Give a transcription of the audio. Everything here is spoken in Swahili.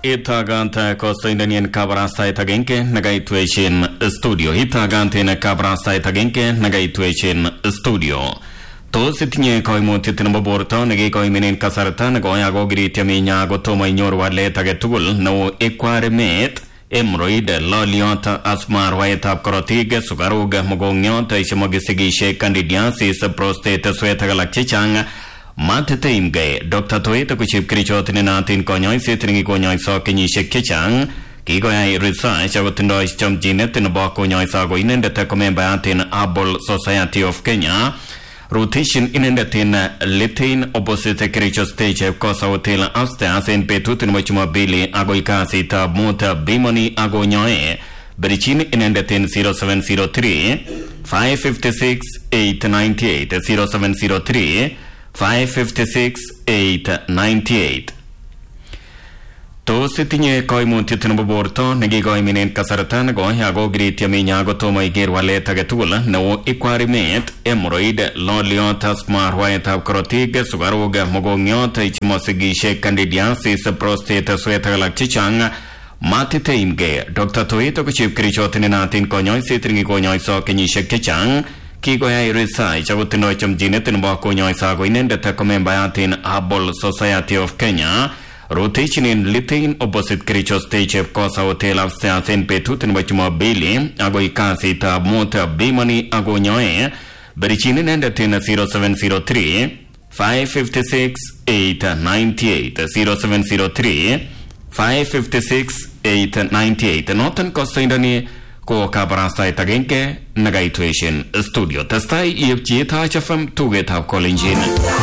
itaganta kostoindanian kabarasta itagenke nagaitwechin studio itagante kabarasta itagenke nagaitwechin studio to sitinye koimutit nebo borto nekikoimenen kasarta nekoyago girityaminya kotomo inyoru walet agetugul neu ikwaremet hemorrhoid loliot asthma rwaetab korotik sukaruk mogongiot isimogisigishek candidiasis prostate swet ak alak chechang Mateteimge Dr. Toyota kuchip kerichot nenatin konyoiset nekikonyoiso kenyisiek chechang kikoyai research akotindoi chomchinet nebo konyoiso ko inendet ko membayatin Herbal Society of Kenya rotation inendet Lethane opposite kerichot stage kosa hotel upstairs en betut nebo Jumapili agoi kasitab mut bimoni akonyoe berichin inendet 0703 556 898 0703 556-898. To sitinye koimutit nebo borto nekikoimenen kasarta nekoyago girityaminya kotomo iker walet agetugul neu ikwaremet hemorrhoid loliot asthma rwaetab korotik sukaruk mogongiot isimosigishek candidiasis prostate swet ak alak chechang matiteimge Dr. Toyota kochip kerichot nenatin konyoiset nekikonyoiso kenyisiek chechang kikoyai research akotindoi chomchinet nebo konyoiso ko inendet ko membayatin Herbal Society of Kenya rotationin Lethane opposite kerichot stage kosa hotel upstairs en betut nebo Jumapili agoi kasitab mut bimoni akonyoe berichin inendet 0703 556 898 0703 556 898 noton kostoindani ko kabarastait agenge nagaitweshin studio testai yepchiet HFM tugetab kolenjin